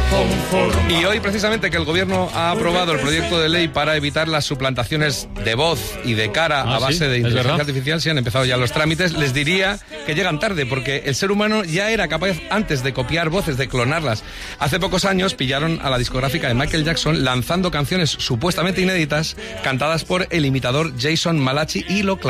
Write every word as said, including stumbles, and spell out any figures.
Y hoy precisamente que el gobierno ha aprobado el proyecto de ley para evitar las suplantaciones de voz y de cara ah, a base ¿sí? de inteligencia verdad? artificial, si han empezado ya los trámites, les diría que llegan tarde porque el ser humano ya era capaz antes de copiar voces, de clonarlas. Hace pocos años pillaron a la discográfica de Michael Jackson lanzando canciones supuestamente inéditas cantadas por el imitador Jason Malachi y lo